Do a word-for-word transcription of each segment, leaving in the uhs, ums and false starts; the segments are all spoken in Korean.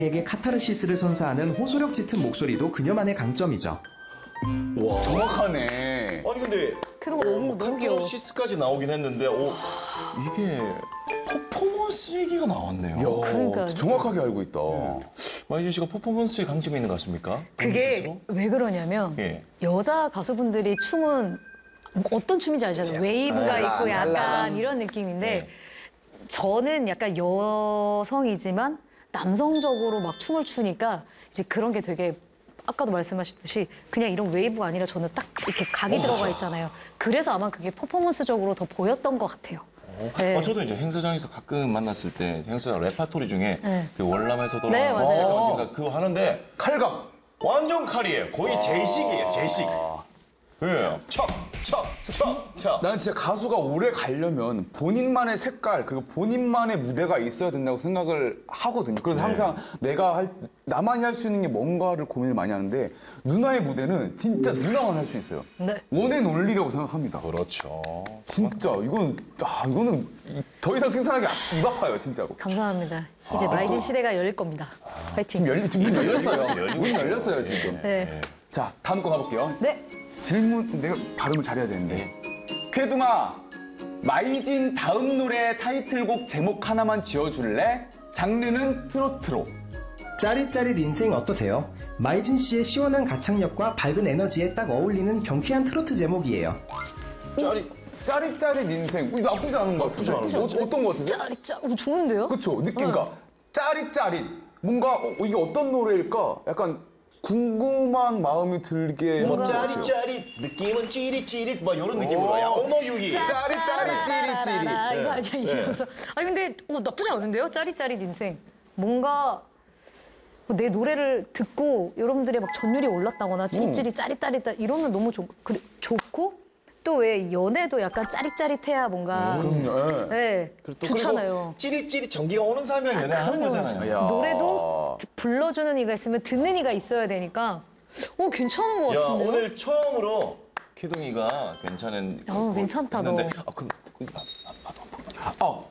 에게 카타르시스를 선사하는 호소력 짙은 목소리도 그녀만의 강점이죠. 와. 정확하네. 아니 근데 그동안 너무 너무 귀여워. 카타르시스까지 나오긴 했는데 어, 이게 퍼포먼스 얘기가 나왔네요. 야, 그러니까요. 정확하게 알고 있다. 마이진 씨가 퍼포먼스에 강점이 있는 것 같습니까? 그게 스스로? 왜 그러냐면 예. 여자 가수분들이 춤은 어떤 춤인지 알잖아요. 웨이브가 짤랑, 있고 약간 짤랑. 이런 느낌인데 네. 저는 약간 여성이지만 남성적으로 막 춤을 추니까 이제 그런 게 되게 아까도 말씀하셨듯이 그냥 이런 웨이브가 아니라 저는 딱 이렇게 각이 들어가 있잖아요. 그래서 아마 그게 퍼포먼스적으로 더 보였던 것 같아요. 네. 아, 저도 이제 행사장에서 가끔 만났을 때 행사장 레파토리 중에 네. 그 월남에서 네, 돌아오는 맞아요. 거 그거 하는데 칼각. 완전 칼이에요. 거의 제식이에요, 제식. 예, 척, 척, 척, 척. 나는 진짜 가수가 오래 가려면 본인만의 색깔, 그리고 본인만의 무대가 있어야 된다고 생각을 하거든요. 그래서 네. 항상 내가 할, 나만이 할 수 있는 게 뭔가를 고민을 많이 하는데 누나의 무대는 진짜 누나만 할 수 있어요. 네. 원앤올리라고 생각합니다. 그렇죠. 진짜 이건 아 이거는 더 이상 칭찬하기 입 아파요 진짜로. 감사합니다. 이제 마이진 시대가 열릴 겁니다. 파이팅. 지금 열리 지금 문 열렸어요. 열리고 문 있어요. 열렸어요 지금. 네. 자 다음 거 가볼게요. 네. 질문 내가 발음을 잘해야 되는데. 쾌둥아 마이진 다음 노래 타이틀곡 제목 하나만 지어줄래? 장르는 트로트로. 짜릿짜릿 인생 어떠세요? 마이진 씨의 시원한 가창력과 밝은 에너지에 딱 어울리는 경쾌한 트로트 제목이에요. 짜리. 짜릿짜릿 인생. 이거 나쁘지 않은 것 나쁘지 같은데. 않은 어, 것 어떤 것 같으세요? 짜릿짜. 오, 좋은데요? 그렇죠. 느낌가 짜릿짜릿. 뭔가 어, 이게 어떤 노래일까? 약간 궁금한 마음이 들게 뭐 하는 것 같아요. 짜릿짜릿, 느낌은 찌릿찌릿, 막 이런 느낌으로. 야, 언어 유희. 짜릿짜릿 찌릿찌릿. 이거 아니야 네. 이거서. 아니 근데 어, 나쁘지 않은데요? 짜릿짜릿 인생. 뭔가 내 노래를 듣고 여러분들의 막 전율이 올랐다거나 찌릿찌릿 짜릿짜릿 이러면 너무 좋, 그래, 좋고 또 왜 연애도 약간 짜릿짜릿해야 뭔가 그럼요. 예. 네, 그리고 또 좋잖아요. 그리고 찌릿찌릿 전기가 오는 사람이랑 연애하는 거잖아요. 야. 노래도 불러주는 이가 있으면 듣는 이가 있어야 되니까 어 괜찮은 것 야, 같은데요? 오늘 처음으로 키동이가 괜찮은. 어, 괜찮다, 너. 했는데, 아, 그럼, 그럼 나, 나, 나도 한번. 어,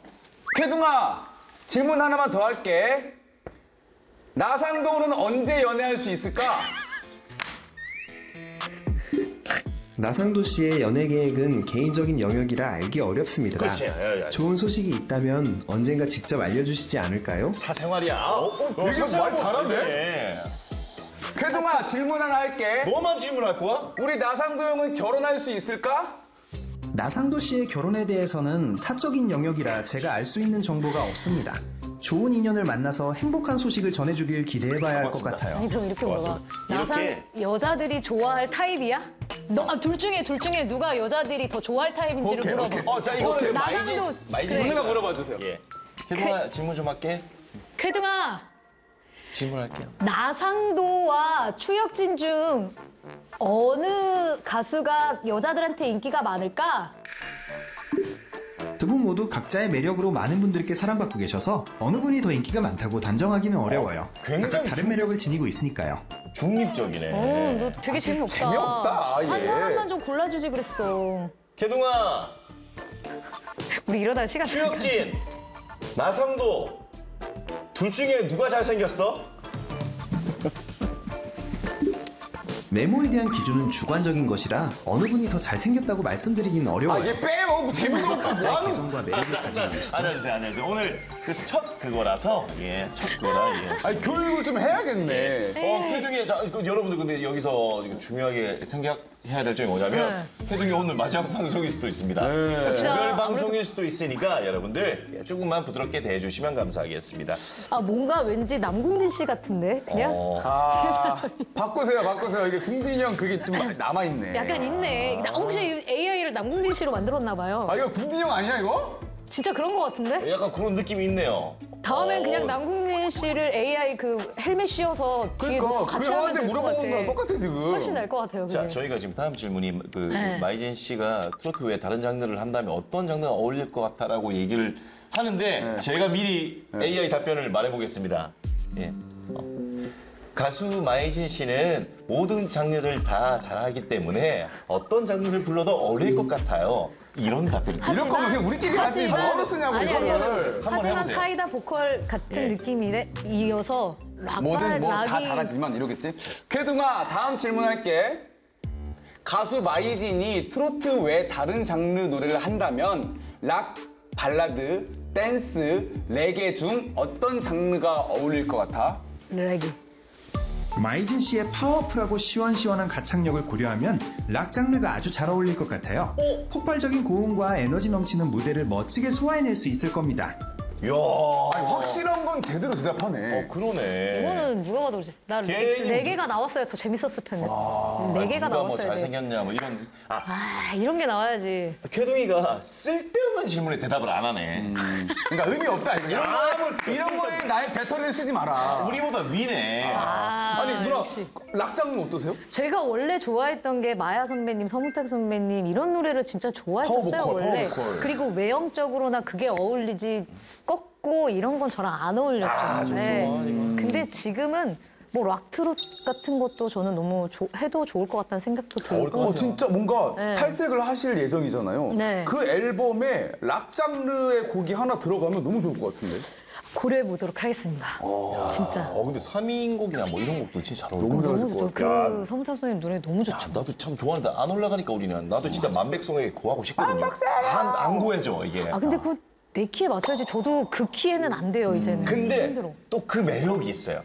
쾌둥아 질문 하나만 더 할게. 나상도는 언제 연애할 수 있을까? 나상도 씨의 연애 계획은 개인적인 영역이라 알기 어렵습니다. 그렇지. 예, 예. 좋은 소식이 있다면 언젠가 직접 알려주시지 않을까요? 사생활이야. 어, 어, 되게 사생활 말 잘하네. 잘하네. 쾌둥아 질문 하나 할게. 뭐만 질문할 거야? 우리 나상도 형은 결혼할 수 있을까? 나상도 씨의 결혼에 대해서는 사적인 영역이라 제가 알 수 있는 정보가 없습니다. 좋은 인연을 만나서 행복한 소식을 전해주길 기대해봐야 할 것 고맙습니다. 같아요. 아니 그럼 이렇게 물어봐. 고맙습니다. 나상 이렇게. 여자들이 좋아할 타입이야? 너, 아, 둘 중에 둘 중에 누가 여자들이 더 좋아할 타입인지를 오케이, 물어봐. 오케이. 어, 자, 이거는 마이진. 나상도- 마이진. 그래. 누나가 물어봐 주세요. 예. 혜동아, 질문 좀 할게. 쾌둥아, 질문할게요. 나상도와 추혁진 중 어느 가수가 여자들한테 인기가 많을까? 두 분 모두 각자의 매력으로 많은 분들께 사랑받고 계셔서 어느 분이 더 인기가 많다고 단정하기는 어려워요. 굉장히 각각 다른 중- 매력을 지니고 있으니까요. 중립적이네. 어, 너 되게 재미없다. 재미없다, 한 얘. 사람만 좀 골라주지 그랬어. 개동아, 우리 이러다 시간 다 추혁진, 나상도 둘 중에 누가 잘생겼어? 외모에 대한 기준은 주관적인 것이라 어느 분이 더 잘생겼다고 말씀드리긴 아, 어려워요. 얘 빼요. 뭐 재미가 없다. 각자의 뭐하는 개성과 매력을 알았어, 가지고 알았어. 계시죠. 안녕하세요, 안녕하세요. 오늘 그 첫 그거라서, 예, 첫 그거라, 예. 아니 교육을 좀 해야겠네. 어, 태둥이, 자, 그, 여러분들 근데 여기서 이거 중요하게 생각해야 될 점이 뭐냐면, 태둥이 오늘 마지막 방송일 수도 있습니다. 네. 자, 진짜 주별 방송일 수도 있으니까 여러분들 예, 조금만 부드럽게 대해주시면 감사하겠습니다. 아 뭔가 왠지 남궁진 씨 같은데 그냥 어, 아 바꾸세요, 바꾸세요. 이게 궁진이 형 그게 좀 남아 있네. 약간 있네. 나 혹시 에이아이를 남궁진 씨로 만들었나 봐요. 아 이거 궁진이 형 아니야 이거? 진짜 그런 것 같은데? 약간 그런 느낌이 있네요. 다음엔 어, 그냥 남궁진 씨를 에이아이 그 헬멧 씌워서 뒤에 놓고 그러니까 그 같이 하면 형한테 될 것 물어보는 같아. 거랑 똑같아 지금. 훨씬 나을 것 같아요. 자, 그게. 저희가 지금 다음 질문이 그 네. 마이진 씨가 트로트 외에 다른 장르를 한다면 어떤 장르가 어울릴 것 같다라고 얘기를 하는데 제가 미리 에이아이 답변을 말해보겠습니다. 예. 어. 가수 마이진 씨는 모든 장르를 다 잘하기 때문에 어떤 장르를 불러도 어울릴 것 같아요. 이런 답변을. 이럴 거면 그냥 우리끼리 하지. 하지만- 뭐하러 쓰냐고 아니, 이거를. 아니, 한번 하지만 해보세요. 사이다 보컬 같은 예. 느낌이 이어서 락 뭐든 뭐 다 락이- 잘하지만 이러겠지. 쾌둥아, 다음 질문할게. 가수 마이진이 트로트 외 다른 장르 노래를 한다면 락, 발라드, 댄스, 레게 중 어떤 장르가 어울릴 것 같아? 렉이. 마이진 씨의 파워풀하고 시원시원한 가창력을 고려하면 락 장르가 아주 잘 어울릴 것 같아요. 폭발적인 고음과 에너지 넘치는 무대를 멋지게 소화해낼 수 있을 겁니다. 이야. 아니, 확실한 건 제대로 대답하네. 어, 그러네. 이거는 누가 봐도 그렇지. 나 괜히 네 개가 나왔어야 더 재밌었을 텐데. 네 개가 누가 뭐 나왔어야 돼. 잘생겼냐 뭐 이런. 아, 아 이런 게 나와야지. 쾌동이가 쓸데없는 질문에 대답을 안 하네. 그러니까 의미 없다. 이거. 이런, 야, 거, 뭐 이런 거에 나의 배터리를 쓰지 마라. 우리보다 위네. 아, 아니 누나 역시. 락 장르 어떠세요? 제가 원래 좋아했던 게 마야 선배님, 서문탁 선배님 이런 노래를 진짜 좋아했었어요 파워보컬, 원래. 파워보컬. 그리고 외형적으로나 그게 어울리지 꺾고 이런 건 저랑 안 어울렸죠. 아, 좀 좋아하지, 뭐. 근데 지금은 뭐 락트롯 같은 것도 저는 너무 조- 해도 좋을 것 같다는 생각도 들고. 어, 진짜 뭔가 네. 탈색을 하실 예정이잖아요. 네. 그 앨범에 락 장르의 곡이 하나 들어가면 너무 좋을 것 같은데. 고려해 보도록 하겠습니다. 진짜. 어, 근데 삼 인곡이나 뭐 이런 곡도 진짜 잘 어울려. 너무 너무 잘하실 것 좋죠. 같아. 그 서문탁 선생님 노래 너무 좋죠. 야, 나도 참 좋아하는데 안 올라가니까 우리는. 나도 진짜 만백성에게 구하고 싶거든요. 안, 안 구해줘, 이게. 아 근데 그 내 키에 맞춰야지. 저도 그 키에는 안 돼요 이제는. 근데 힘들어. 또 그 매력이 있어요.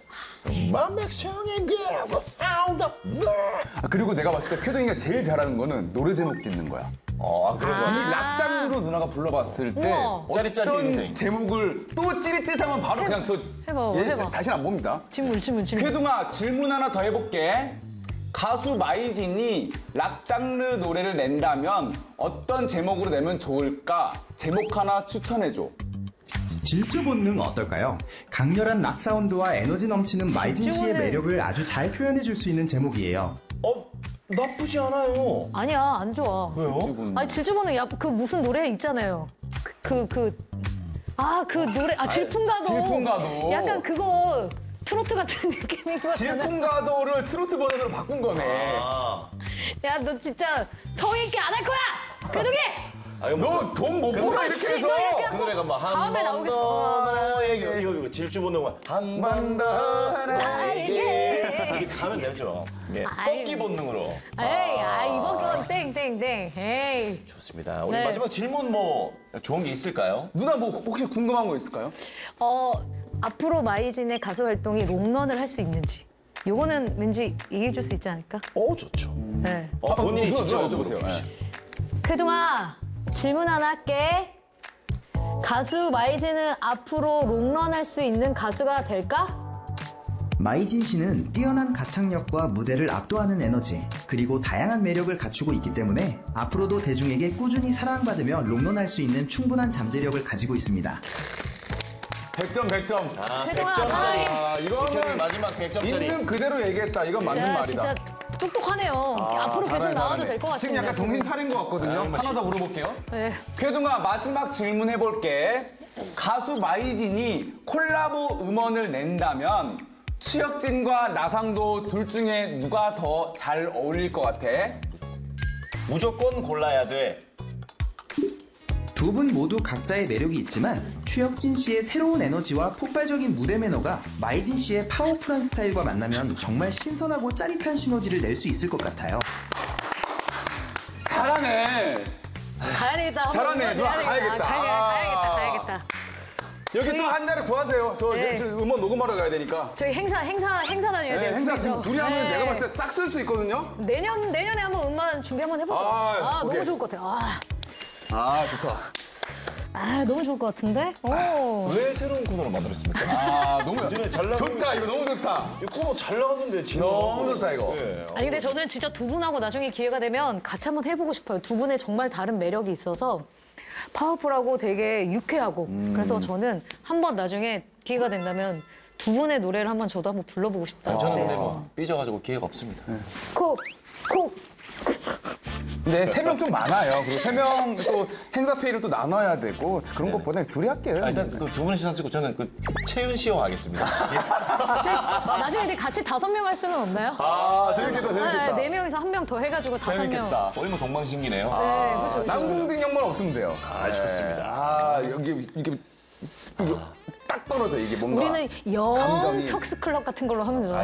만백성에게 아우다. 아, 그리고 내가 봤을 때 쾌동이가 제일 잘하는 거는 노래 제목 짓는 거야. 어, 아, 그래. 아. 이 락 장르로 누나가 불러봤을 때 우와. 짜릿짜릿 어떤 인생. 제목을 또 찌릿찌릿하면 바로 그냥 저 해봐, 얘 해봐. 다시는 안 봅니다. 질문 질문 질문. 쾌둥아 질문 하나 더 해볼게. 가수 마이진이 락 장르 노래를 낸다면 어떤 제목으로 내면 좋을까? 제목 하나 추천해줘. 질주 본능 어떨까요? 강렬한 락 사운드와 에너지 넘치는 마이진 씨의 질주본능. 매력을 아주 잘 표현해 줄 수 있는 제목이에요. 어, 나쁘지 않아요. 아니야 안 좋아. 왜요? 아니 질주보는 야 그 무슨 노래 있잖아요. 그 그 아 그 노래 아 질풍가도. 질풍가도. 약간 그거 트로트 같은 느낌인 거잖아. 질풍가도를 트로트 버전으로 바꾼 거네. 아, 야 너 진짜 성의 있게 안 할 거야. 쾌동이. 아, 이거 뭐 너 돈 못 그 벌어 노래- 이렇게 해서. 그 노래가 다음에 막한번 나오겠어. 더 이거 이거 이거 질주 본능만 한번 더 나에게 이렇게 가면 되죠. 예, 아유. 꺾기 본능으로. 에이 아 이번 건 땡땡땡. 에이. 좋습니다. 우리 네. 마지막 질문 뭐 좋은 게 있을까요? 누나 뭐 혹시 궁금한 거 있을까요? 어 앞으로 마이진의 가수 활동이 롱런을 할 수 있는지. 요거는 왠지 얘기해 줄 수 있지 않을까? 어, 좋죠. 네. 어, 본인이 누나, 직접 누나 여쭤보세요. 물어보십시오. 네. 쾌동아 질문 하나 할게. 가수 마이진은 앞으로 롱런 할 수 있는 가수가 될까? 마이진 씨는 뛰어난 가창력과 무대를 압도하는 에너지, 그리고 다양한 매력을 갖추고 있기 때문에 앞으로도 대중에게 꾸준히 사랑받으며 롱런할 수 있는 충분한 잠재력을 가지고 있습니다. 백 점 백 점. 아, 혜동아, 백 점짜리. 아, 이거는 이거는 마지막 백 점짜리. 있는 그대로 얘기했다. 이건 맞는 야, 말이다. 진짜 똑똑하네요. 앞으로 계속 잘하네, 나와도 잘하네. 될 것 같은데. 지금 약간 정신 차린 것 같거든요. 아, 하나 더 물어볼게요. 네. 쾌둥아 마지막 질문 해볼게. 가수 마이진이 콜라보 음원을 낸다면 추혁진과 나상도 둘 중에 누가 더 잘 어울릴 것 같아? 무조건 골라야 돼. 두 분 모두 각자의 매력이 있지만 추혁진 씨의 새로운 에너지와 폭발적인 무대 매너가 마이진 씨의 파워풀한 스타일과 만나면 정말 신선하고 짜릿한 시너지를 낼 수 있을 것 같아요. 잘하네. 가야 되겠다. 잘하네. 한번 누나 가야 가야겠다. 되겠다. 가야, 가야겠다. 가야겠다. 여기 또 한 자리 구하세요. 저, 네. 저, 저 음원 녹음하러 가야 되니까. 저희 행사 행사 행사 다녀야 네, 돼요. 행사 둘이서. 지금 둘이 하면 네. 내가 봤을 때 싹 쓸 수 있거든요. 내년 내년에 한번 음반 준비 한번 해보죠. 아, 아, 오케이. 너무 좋을 것 같아요. 아, 아 좋다. 아 너무 좋을 것 같은데. 오. 왜 새로운 코너를 만들었습니까? 아 너무 요즘에 잘 나가고 좋다. 이거 너무 좋다. 이 코너 잘 나갔는데 지금 너무 좋다, 이거. 네. 아니 근데 저는 진짜 두 분하고 나중에 기회가 되면 같이 한번 해보고 싶어요. 두 분의 정말 다른 매력이 있어서 파워풀하고 되게 유쾌하고 그래서 저는 한번 나중에 기회가 된다면 두 분의 노래를 한번 저도 한번 불러보고 싶다. 아, 저는 근데 그래서 뭐 삐져가지고 기회가 없습니다. 콕, 콕. 근데 세 명 좀 많아요. 그리고 세 명 또 행사 페이를 또 나눠야 되고 그런 것보다 둘이 할게요. 아, 일단 그 두 분의 시간 쓰고 저는 그 채윤 씨와 하겠습니다. 저희 나중에 근데 같이 다섯 명 할 수는 없나요? 아 재밌겠다, 재밌겠다. 네, 네 명에서 한 명 더 해가지고 다섯 명. 재밌겠다. 거의 뭐 동방신기네요. 네, 그렇죠. 남궁진영만 없으면 돼요. 아, 좋습니다. 아 여기 이게 이거 딱 딱 떨어져 이게 뭔가 우리는 영 감정이. 척스 클럽 같은 걸로 하면 되잖아요.